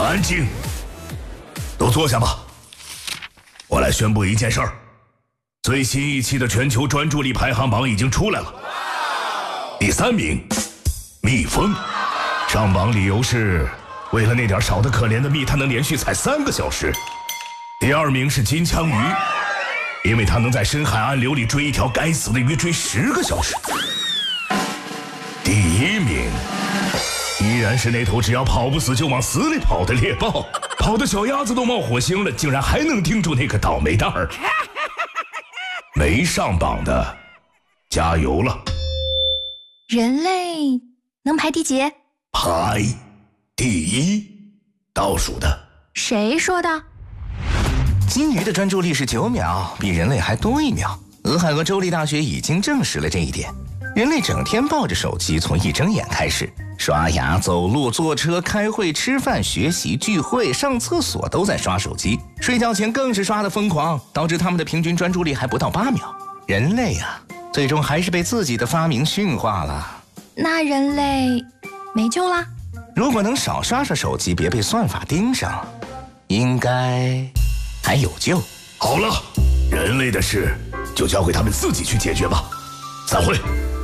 安静，都坐下吧。我来宣布一件事儿：最新一期的全球专注力排行榜已经出来了。第3名，蜜蜂。上榜理由是，为了那点少得可怜的蜜，它能连续采3个小时。第2名是金枪鱼，因为它能在深海暗流里追一条该死的鱼追10个小时。第1名依然是那头只要跑不死就往死里跑的猎豹，跑的小鸭子都冒火星了，竟然还能盯住那个倒霉蛋儿。没上榜的，加油了！ 人类能排第几？ 排第1，倒数的。 谁说的？ 金鱼的专注力是9秒，比人类还多1秒。俄亥俄州立大学已经证实了这一点。人类整天抱着手机，从一睁眼开始，刷牙、走路、坐车、开会、吃饭、学习、聚会、上厕所都在刷手机，睡觉前更是刷得疯狂，导致他们的平均专注力还不到8秒。人类啊，最终还是被自己的发明驯化了。 那人类没救啦？ 如果能少刷刷手机，别被算法盯上，应该还有救。 好了，人类的事就交给他们自己去解决吧。散会。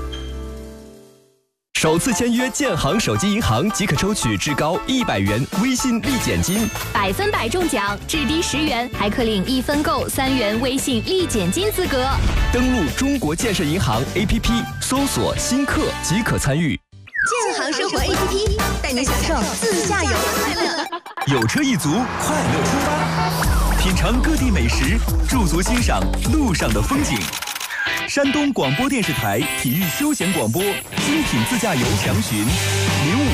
首次签约建行手机银行即可抽取至高100元微信立减金 ，100分100中奖，至低10元，还可领1分购3元微信立减金资格。 登录中国建设银行 APP， 搜索新客即可参与。 建行生活 APP 带你享受自驾游的快乐。 有车一族，快乐出发，品尝各地美食，驻足欣赏路上的风景。山东广播电视台体育休闲广播精品自驾游详询05